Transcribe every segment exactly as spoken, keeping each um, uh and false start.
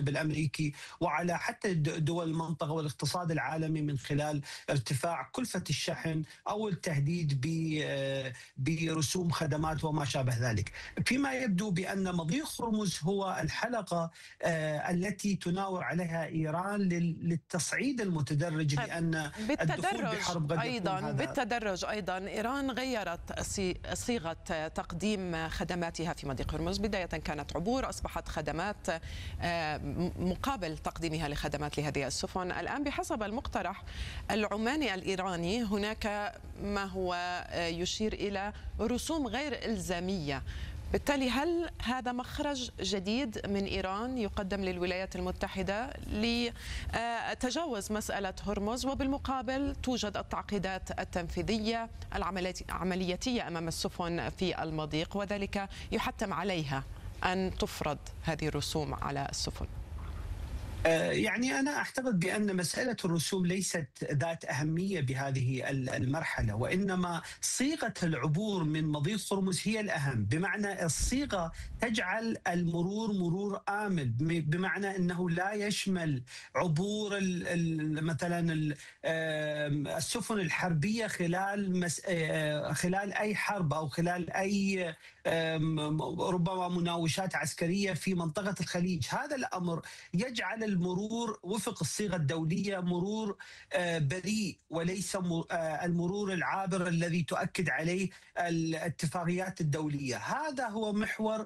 الجانب الأمريكي وعلى حتى دول المنطقة والاقتصاد العالمي من خلال ارتفاع كلفة الشحن أو التهديد برسوم خدمات وما شابه ذلك. فيما يبدو بأن مضيق هرمز هو الحلقة التي تناور عليها إيران للتصعيد المتدرج، لأن الدخول بحرب قد أيضا بالتدرج أيضا إيران غيرت صيغة تقديم خدماتها في مضيق هرمز. بداية كانت عبور، أصبحت خدمات مقابل تقديمها لخدمات لهذه السفن. الآن بحسب المقترح العماني الإيراني هناك ما هو يشير إلى رسوم غير إلزامية. بالتالي هل هذا مخرج جديد من إيران يقدم للولايات المتحدة لتجاوز مسألة هرمز، وبالمقابل توجد التعقيدات التنفيذية العملياتية أمام السفن في المضيق، وذلك يحتم عليها أن تفرض هذه الرسوم على السفن؟ يعني أنا أعتقد بأن مسألة الرسوم ليست ذات أهمية بهذه المرحلة، وإنما صيغة العبور من مضيق هرمز هي الأهم. بمعنى الصيغة تجعل المرور مرور آمن، بمعنى أنه لا يشمل عبور مثلا السفن الحربية خلال خلال أي حرب أو خلال أي ربما مناوشات عسكرية في منطقة الخليج. هذا الأمر يجعل المرور وفق الصيغة الدولية مرور بريء، وليس المرور العابر الذي تؤكد عليه الاتفاقيات الدولية. هذا هو محور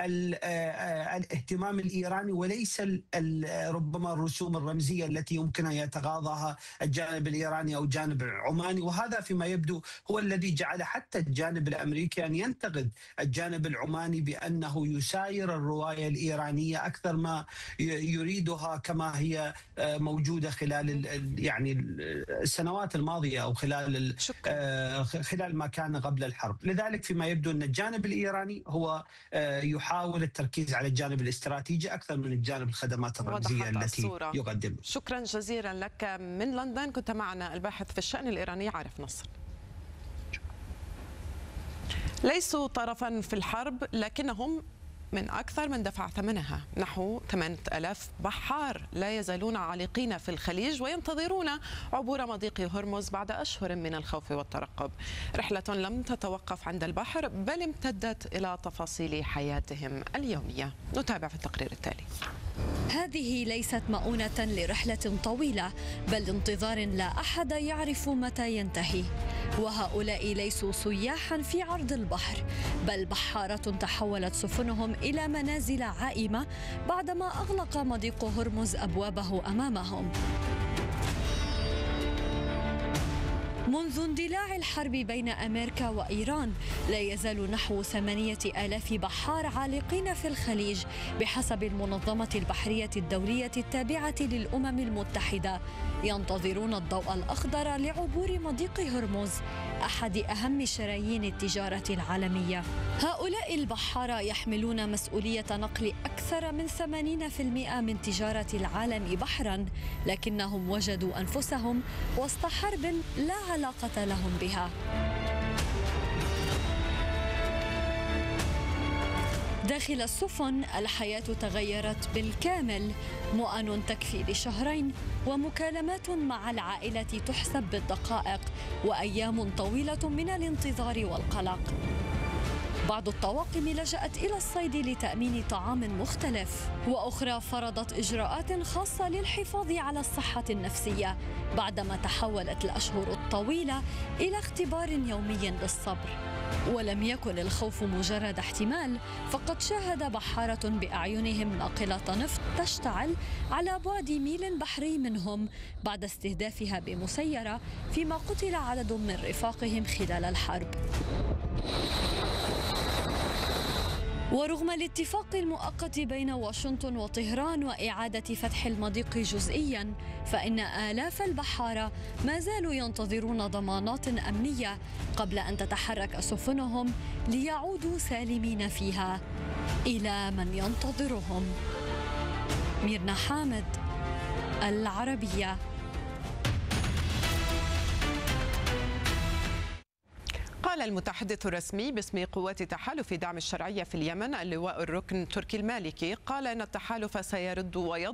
الاهتمام الإيراني، وليس ربما الرسوم الرمزية التي يمكن أن يتغاضاها الجانب الإيراني أو الجانب العماني. وهذا فيما يبدو هو الذي جعل حتى الجانب الأمريكي أن ينتقد الجانب العماني بأنه يساير الرواية الإيرانية أكثر ما يريدها كما هي موجودة خلال يعني السنوات الماضية أو خلال خلال ما كان قبل الحرب. لذلك فيما يبدو أن الجانب الإيراني هو يحاول التركيز على الجانب الاستراتيجي أكثر من الجانب الخدمات الرمزية التي يقدمها. شكرا جزيلا لك من لندن. كنت معنا الباحث في الشأن الإيراني عارف نصر. ليسوا طرفا في الحرب، لكنهم من أكثر من دفع ثمنها. نحو ثمانية آلاف بحار لا يزالون عالقين في الخليج وينتظرون عبور مضيق هرمز بعد أشهر من الخوف والترقب. رحلة لم تتوقف عند البحر بل امتدت إلى تفاصيل حياتهم اليومية. نتابع في التقرير التالي. هذه ليست مؤونة لرحلة طويلة، بل انتظار لا أحد يعرف متى ينتهي. وهؤلاء ليسوا سياحا في عرض البحر، بل بحارة تحولت سفنهم إلى منازل عائمة بعدما أغلق مضيق هرمز أبوابه أمامهم. منذ اندلاع الحرب بين أمريكا وإيران لا يزال نحو ثمانية آلاف بحار عالقين في الخليج بحسب المنظمة البحرية الدولية التابعة للأمم المتحدة، ينتظرون الضوء الأخضر لعبور مضيق هرمز، أحد أهم شرايين التجارة العالمية. هؤلاء البحارة يحملون مسؤولية نقل أكثر من ثمانين بالمئة من تجارة العالم بحرا، لكنهم وجدوا أنفسهم وسط حرب لا علاقة لهم بها. داخل السفن الحياة تغيرت بالكامل، مؤن تكفي لشهرين ومكالمات مع العائلة تحسب بالدقائق، وأيام طويلة من الانتظار والقلق. بعض الطواقم لجأت إلى الصيد لتأمين طعام مختلف، وأخرى فرضت إجراءات خاصة للحفاظ على الصحة النفسية بعدما تحولت الأشهر الطويلة إلى اختبار يومي للصبر. ولم يكن الخوف مجرد احتمال، فقد شاهد بحارة بأعينهم ناقلة نفط تشتعل على بعد ميل بحري منهم بعد استهدافها بمسيرة، فيما قتل عدد من رفاقهم خلال الحرب. ورغم الاتفاق المؤقت بين واشنطن وطهران وإعادة فتح المضيق جزئيا، فإن آلاف البحارة ما زالوا ينتظرون ضمانات أمنية قبل أن تتحرك سفنهم ليعودوا سالمين فيها إلى من ينتظرهم. ميرنا حامد، العربية. قال المتحدث الرسمي باسم قوات تحالف دعم الشرعية في اليمن اللواء الركن تركي المالكي، قال أن التحالف سيرد ويضع